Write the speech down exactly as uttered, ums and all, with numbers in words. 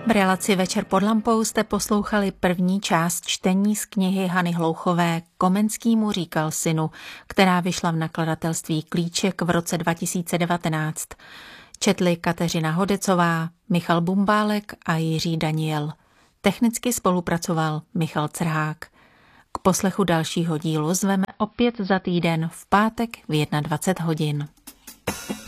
V relaci Večer pod lampou jste poslouchali první část čtení z knihy Hany Hlouchové Komenský mu říkal synu, která vyšla v nakladatelství Klíček v roce dva tisíce devatenáct. Četli Kateřina Hodecová, Michal Bumbálek a Jiří Daniel. Technicky spolupracoval Michal Crhák. K poslechu dalšího dílu zveme opět za týden v pátek v dvacet jedna hodin.